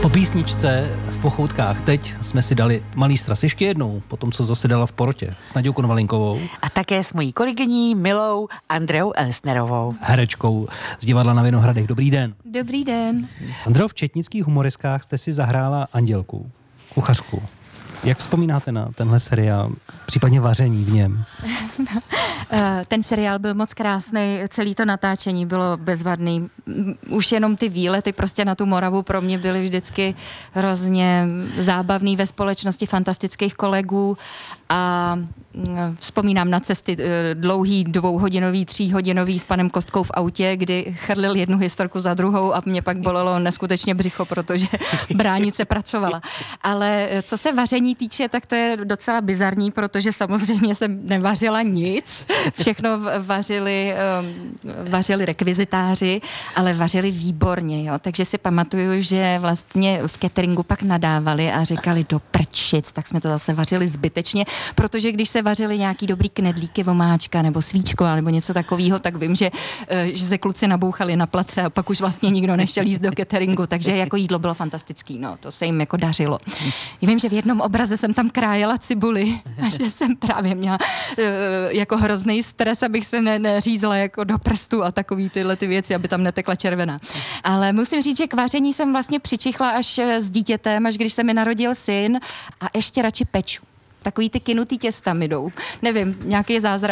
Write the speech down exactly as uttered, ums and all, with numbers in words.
Po písničce v Pochoutkách teď jsme si dali malý sraz ještě jednou, po tom, co zasedala v porotě s Naďou Konvalinkovou. A také s mojí kolegyní Milou Andreou Elsnerovou. Herečkou z divadla na Vinohradech. Dobrý den. Dobrý den. Andreo, v četnických humorestkách jste si zahrála Andělku, kuchařku. Jak vzpomínáte na tenhle seriál, případně vaření v něm? Ten seriál byl moc krásný, celý to natáčení bylo bezvadný. Už jenom ty výlety prostě na tu Moravu pro mě byly vždycky hrozně zábavný ve společnosti fantastických kolegů a vzpomínám na cesty dlouhý, dvouhodinový, tříhodinový s panem Kostkou v autě, kdy chrlil jednu historku za druhou a mě pak bolelo neskutečně břicho, protože bránice pracovala. Ale co se vaření týče, tak to je docela bizarní, protože samozřejmě jsem nevařila nic. Všechno vařili, vařili rekvizitáři, ale vařili výborně, jo. Takže si pamatuju, že vlastně v cateringu pak nadávali a říkali do prčic, tak jsme to zase vařili zbytečně, protože když se vařili nějaký dobrý knedlíky, vomáčka nebo svíčko nebo něco takového, tak vím, že, že se kluci nabouchali na place a pak už vlastně nikdo nešel jíst do cateringu, takže jako jídlo bylo fantastický, no, to se jim jako dařilo. Já vím, že v jednom obraze jsem tam krájela cibuli a že jsem právě měla uh, jako hrozný stres, abych se ne, neřízla jako do prstu a takový tyhle ty věci, aby tam netekla červená. Ale musím říct, že k vaření jsem vlastně přičichla až s dítětem, až když se mi narodil syn a ještě radši peču. Takový ty kynutý těsta mi jdou. Nevím, nějaký zázrak.